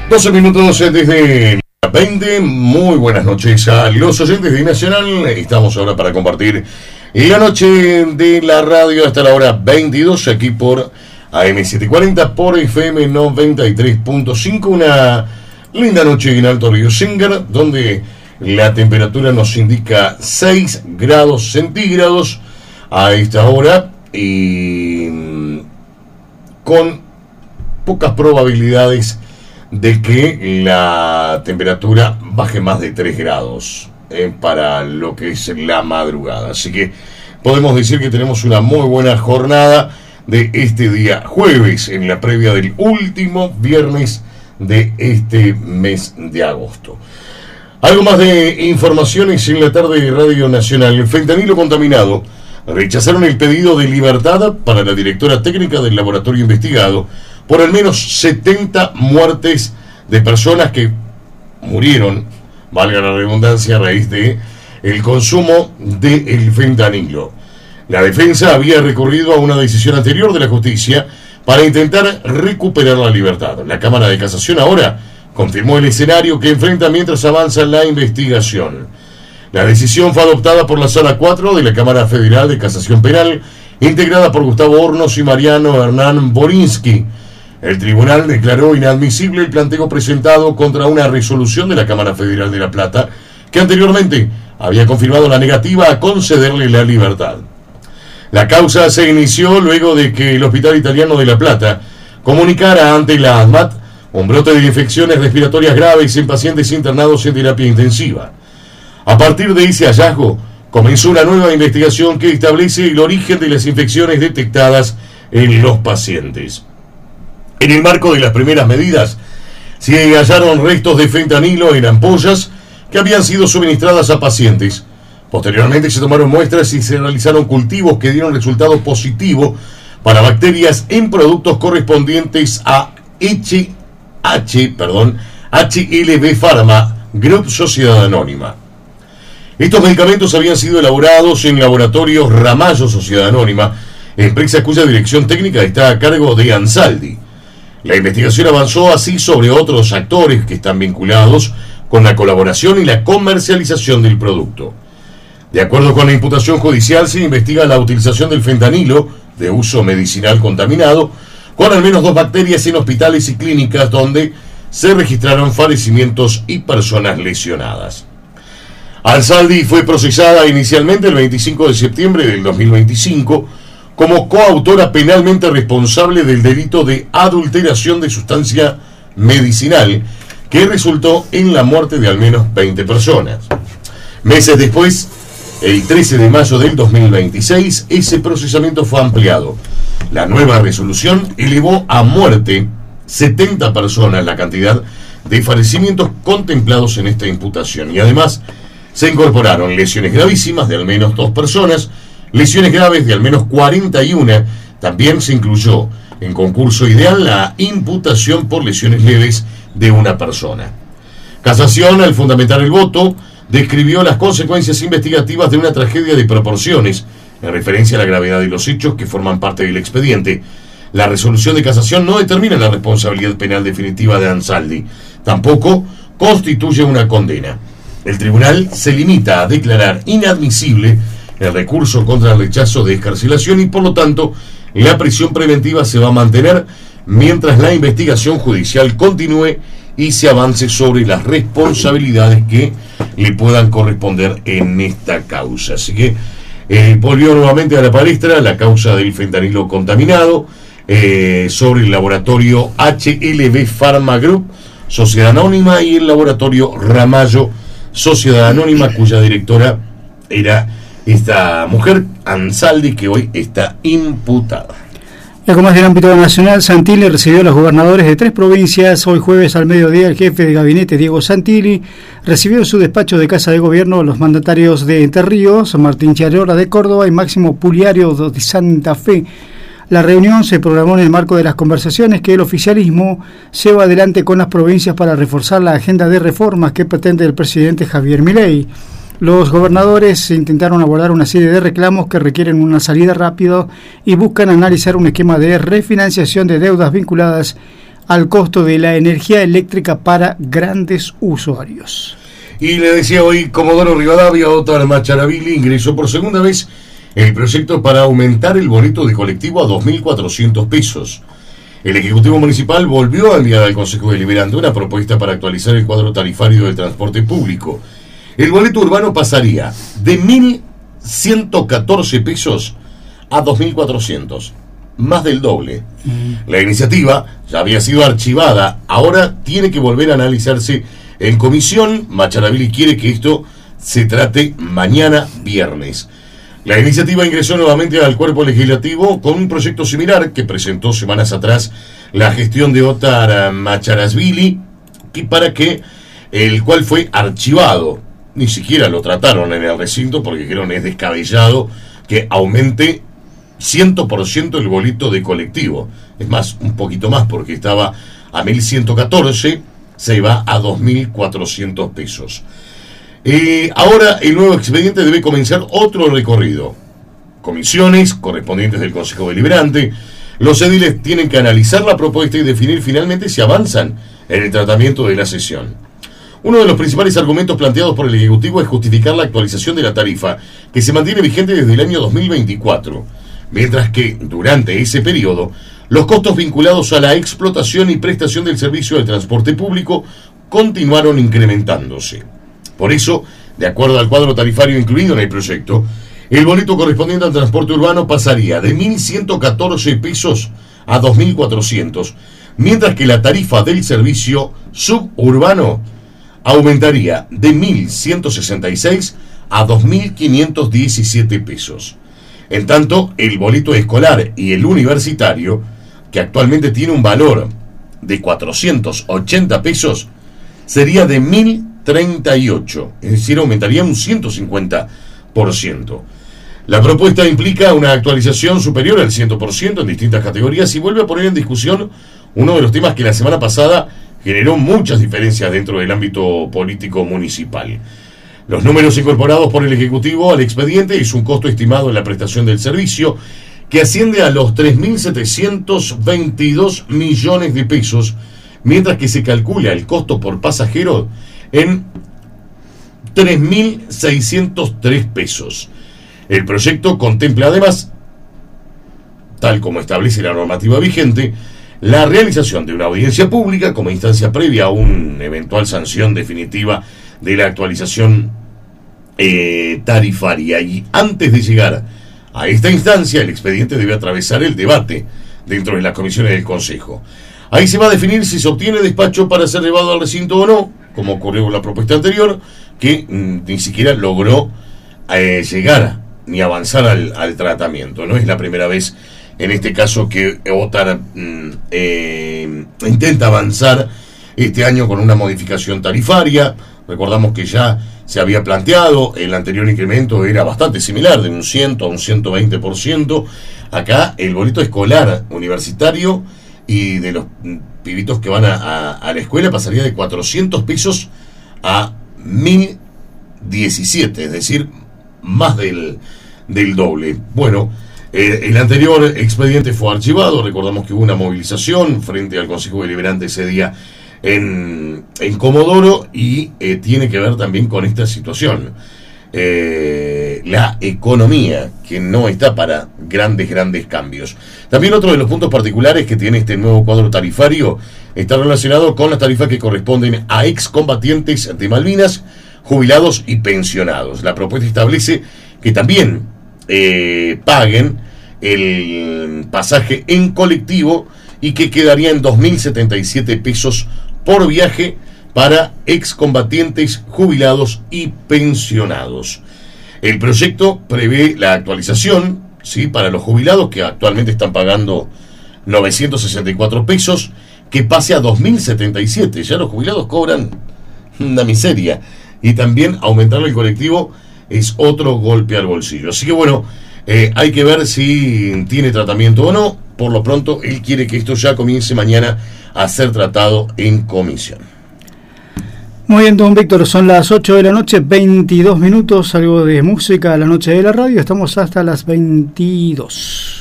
12 minutos desde la 20. Muy buenas noches a los oyentes de Nacional. Estamos ahora para compartir la noche de la radio hasta la hora 22, aquí por AM740, por FM 93.5. Una linda noche en Alto Río Singer, donde la temperatura nos indica 6 grados centígrados a esta hora y con pocas probabilidades de que la temperatura baje más de 3 grados para lo que es la madrugada. Así que podemos decir que tenemos una muy buena jornada de este día jueves, en la previa del último viernes de este mes de agosto. Algo más de informaciones en la tarde de Radio Nacional. El fentanilo contaminado. Rechazaron el pedido de libertad para la directora técnica del laboratorio investigado por al menos 70 muertes de personas que murieron, valga la redundancia, a raíz de el consumo del fentanilo. La defensa había recurrido a una decisión anterior de la justicia para intentar recuperar la libertad. La Cámara de Casación ahora confirmó el escenario que enfrenta mientras avanza la investigación. La decisión fue adoptada por la Sala 4 de la Cámara Federal de Casación Penal, integrada por Gustavo Hornos y Mariano Hernán Borinsky. El tribunal declaró inadmisible el planteo presentado contra una resolución de la Cámara Federal de La Plata, que anteriormente había confirmado la negativa a concederle la libertad. La causa se inició luego de que el Hospital Italiano de La Plata comunicara ante la ANMAT un brote de infecciones respiratorias graves en pacientes internados en terapia intensiva. A partir de ese hallazgo, comenzó una nueva investigación que establece el origen de las infecciones detectadas en los pacientes. En el marco de las primeras medidas, se hallaron restos de fentanilo en ampollas que habían sido suministradas a pacientes. Posteriormente se tomaron muestras y se realizaron cultivos que dieron resultado positivo para bacterias en productos correspondientes a HLB Pharma Group Sociedad Anónima. Estos medicamentos habían sido elaborados en laboratorios Ramallo Sociedad Anónima, empresa cuya dirección técnica está a cargo de Ansaldi. La investigación avanzó así sobre otros actores que están vinculados con la colaboración y la comercialización del producto. De acuerdo con la imputación judicial, se investiga la utilización del fentanilo de uso medicinal contaminado con al menos 2 bacterias en hospitales y clínicas donde se registraron fallecimientos y personas lesionadas. Ansaldi fue procesada inicialmente el 25 de septiembre del 2025 como coautora penalmente responsable del delito de adulteración de sustancia medicinal que resultó en la muerte de al menos 20 personas. Meses después, el 13 de mayo del 2026, ese procesamiento fue ampliado. La nueva resolución elevó a muerte 70 personas la cantidad de fallecimientos contemplados en esta imputación y además se incorporaron lesiones gravísimas de al menos 2 personas, lesiones graves de al menos 41. También se incluyó en concurso ideal la imputación por lesiones leves de una persona. Casación, al fundamentar el voto, describió las consecuencias investigativas de una tragedia de proporciones, en referencia a la gravedad de los hechos que forman parte del expediente. La resolución de casación no determina la responsabilidad penal definitiva de Ansaldi, tampoco constituye una condena. El tribunal se limita a declarar inadmisible el recurso contra el rechazo de excarcelación y por lo tanto la prisión preventiva se va a mantener mientras la investigación judicial continúe y se avance sobre las responsabilidades que le puedan corresponder en esta causa. Así que volvió nuevamente a la palestra la causa del fentanilo contaminado sobre el laboratorio HLB Pharma Group Sociedad Anónima y el laboratorio Ramallo Sociedad Anónima, cuya directora era esta mujer, Ansaldi, que hoy está imputada. Y algo más del ámbito nacional, Santilli recibió a los gobernadores de 3 provincias. Hoy jueves al mediodía, el jefe de gabinete, Diego Santilli, recibió en su despacho de Casa de Gobierno a los mandatarios de Entre Ríos, Martín Chiarora de Córdoba y Máximo Puliario de Santa Fe. La reunión se programó en el marco de las conversaciones que el oficialismo lleva adelante con las provincias para reforzar la agenda de reformas que pretende el presidente Javier Milei. Los gobernadores intentaron abordar una serie de reclamos que requieren una salida rápida y buscan analizar un esquema de refinanciación de deudas vinculadas al costo de la energía eléctrica para grandes usuarios. Y le decía hoy, Comodoro Rivadavia, Óscar Macharavili ingresó por segunda vez el proyecto para aumentar el boleto de colectivo a 2.400 pesos. El Ejecutivo Municipal volvió a enviar al Consejo Deliberante una propuesta para actualizar el cuadro tarifario del transporte público. El boleto urbano pasaría de 1.114 pesos a 2.400, más del doble. La iniciativa ya había sido archivada, ahora tiene que volver a analizarse en comisión. Macharavili quiere que esto se trate mañana viernes. La iniciativa ingresó nuevamente al cuerpo legislativo con un proyecto similar que presentó semanas atrás la gestión de Óscar Macharavili, el cual fue archivado. Ni siquiera lo trataron en el recinto porque dijeron es descabellado que aumente 100% el boleto de colectivo. Es más, un poquito más, porque estaba a 1.114, se va a 2.400 pesos. Ahora el nuevo expediente debe comenzar otro recorrido. Comisiones correspondientes del Consejo Deliberante. Los ediles tienen que analizar la propuesta y definir finalmente si avanzan en el tratamiento de la sesión. Uno de los principales argumentos planteados por el Ejecutivo es justificar la actualización de la tarifa, que se mantiene vigente desde el año 2024, mientras que durante ese periodo los costos vinculados a la explotación y prestación del servicio de transporte público continuaron incrementándose. Por eso, de acuerdo al cuadro tarifario incluido en el proyecto, el boleto correspondiente al transporte urbano pasaría de 1.114 pesos a 2.400, mientras que la tarifa del servicio suburbano aumentaría de 1.166 a 2.517 pesos. En tanto, el boleto escolar y el universitario, que actualmente tiene un valor de 480 pesos, sería de 1.038, es decir, aumentaría un 150%. La propuesta implica una actualización superior al 100% en distintas categorías y vuelve a poner en discusión uno de los temas que la semana pasada generó muchas diferencias dentro del ámbito político municipal. Los números incorporados por el Ejecutivo al expediente es un costo estimado en la prestación del servicio que asciende a los 3.722 millones de pesos, mientras que se calcula el costo por pasajero en 3.603 pesos. El proyecto contempla además, tal como establece la normativa vigente, la realización de una audiencia pública como instancia previa a una eventual sanción definitiva de la actualización tarifaria. Y antes de llegar a esta instancia, el expediente debe atravesar el debate dentro de las comisiones del Consejo. Ahí se va a definir si se obtiene despacho para ser llevado al recinto o no, como ocurrió con la propuesta anterior, que ni siquiera logró llegar ni avanzar al tratamiento. No es la primera vez en este caso que Óscar intenta avanzar este año con una modificación tarifaria. Recordamos que ya se había planteado, el anterior incremento era bastante similar, de un 100 a un 120%. Acá el boleto escolar universitario y de los pibitos que van a la escuela pasaría de 400 pesos a 1.017, es decir, más del doble. Bueno, el anterior expediente fue archivado. Recordamos que hubo una movilización frente al Consejo Deliberante ese día en Comodoro y tiene que ver también con esta situación. La economía, que no está para grandes cambios. También otro de los puntos particulares que tiene este nuevo cuadro tarifario está relacionado con las tarifas que corresponden a excombatientes de Malvinas, jubilados y pensionados. La propuesta establece que también paguen el pasaje en colectivo y que quedaría en 2.077 pesos por viaje para excombatientes, jubilados y pensionados. El proyecto prevé la actualización, ¿sí?, para los jubilados, que actualmente están pagando 964 pesos, que pase a 2.077. Ya los jubilados cobran una miseria. Y también aumentar el colectivo es otro golpe al bolsillo. Así que bueno, hay que ver si tiene tratamiento o no. Por lo pronto, él quiere que esto ya comience mañana a ser tratado en comisión. Muy bien, don Víctor, son las 8 de la noche, 22 minutos, algo de música a la noche de la radio. Estamos hasta las 22.